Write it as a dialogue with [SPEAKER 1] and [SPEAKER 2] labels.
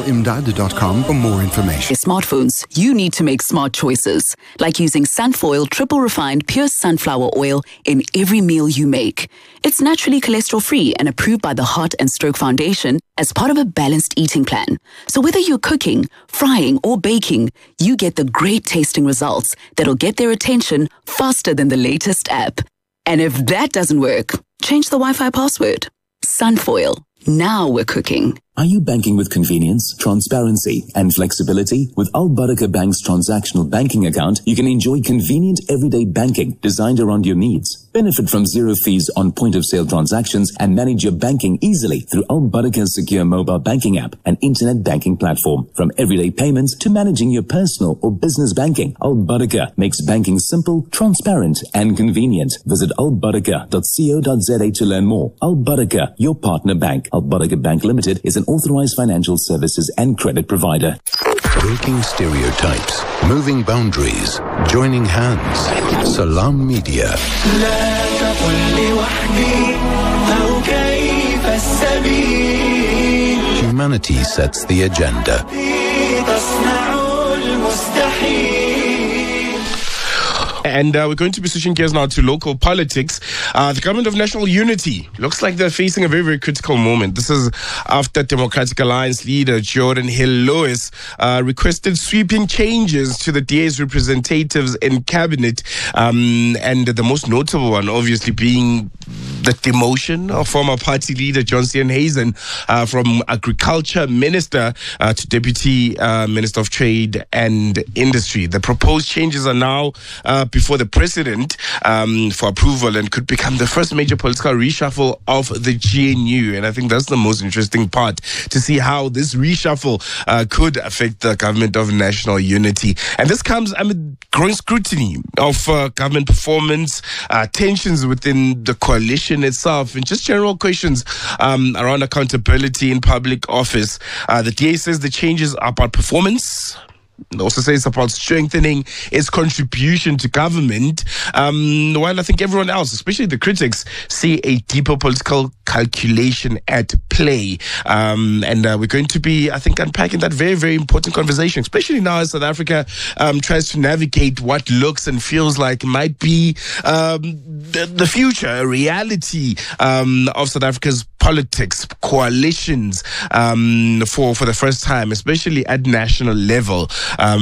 [SPEAKER 1] alimdad.com for more information.
[SPEAKER 2] Smartphones, you need to make smart choices, like using Sunfoil triple refined pure sunflower oil in every meal you make. It's naturally cholesterol-free and approved by the Heart and Stroke Foundation as part of a balanced eating plan. So whether you're cooking, frying, or baking, you get the great tasting results that'll get their attention faster than the latest app. And if that doesn't work, change the Wi-Fi password. Sunfoil. Now we're cooking.
[SPEAKER 3] Are you banking with convenience, transparency, and flexibility? With Al Barakah Bank's transactional banking account, you can enjoy convenient everyday banking designed around your needs. Benefit from zero fees on point-of-sale transactions and manage your banking easily through Al Barakah's secure mobile banking app and internet banking platform. From everyday payments to managing your personal or business banking, Al Barakah makes banking simple, transparent, and convenient. Visit albarakah.co.za to learn more. Al Barakah, your partner bank. Al Barakah Bank Limited is an authorized financial services and credit provider.
[SPEAKER 4] Breaking stereotypes, moving boundaries, joining hands. Salam Media. Humanity sets the agenda.
[SPEAKER 5] And we're going to be switching gears now to local politics. The Government of National Unity looks like they're facing a very, very critical moment. This is after Democratic Alliance leader Jordan Hill-Lewis requested sweeping changes to the DA's representatives in cabinet. And the most notable one, obviously, being the demotion of former party leader John Steenhuisen from Agriculture Minister to Deputy Minister of Trade and Industry. The proposed changes are now before the President for approval and could become the first major political reshuffle of the GNU. And I think that's the most interesting part, to see how this reshuffle could affect the Government of National Unity. And this comes amid growing scrutiny of government performance, tensions within the coalition itself, and just general questions around accountability in public office. The DA says the changes are about performance. It also says it's about strengthening its contribution to government, while I think everyone else, especially the critics, see a deeper political calculation at play. And we're going to be, I think, unpacking that very, very important conversation, especially now as South Africa tries to navigate what looks and feels like might be the future, a reality of South Africa's politics, coalitions for the first time, especially at national level.